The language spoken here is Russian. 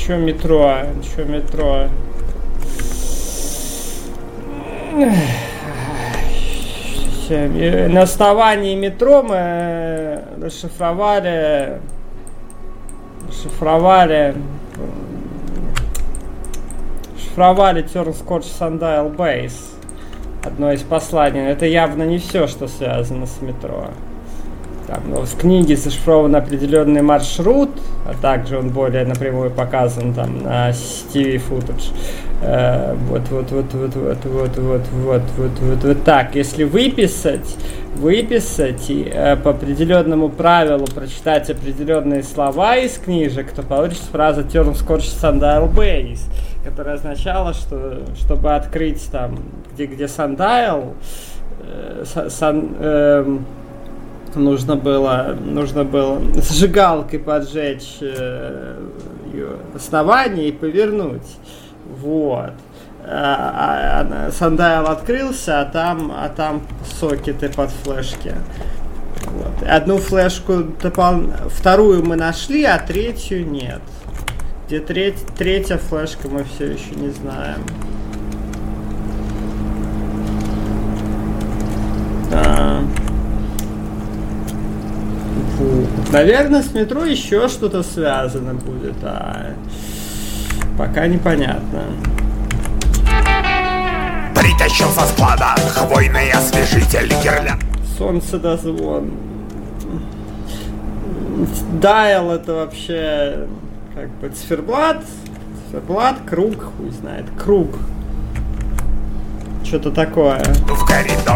Чё метро? На основании метро мы расшифровали Terms Scorch Sundial Base. Одно из посланий. Это явно не все, что связано с метро. Там, в книге зашифрован определенный маршрут, а также он более напрямую показан там на CCTV footage. Вот так. Если выписать и по определенному правилу прочитать определенные слова из книжек, то получится фраза Terms Scorch Sundial Base, которая означала, что чтобы открыть там, где Sundial, нужно было зажигалкой поджечь основание и повернуть. Вот. Sundial открылся, а там сокеты под флешки. Вот. Одну флешку, вторую мы нашли, а третью нет. Где третья флешка, мы все еще не знаем. Да. Наверное, с метро еще что-то связано будет, пока непонятно. Притащил со склада хвойный освежитель гирлянд. Солнцедозвон. Дайл это вообще как бы циферблат, круг, хуй знает, круг. Что-то такое. В коридор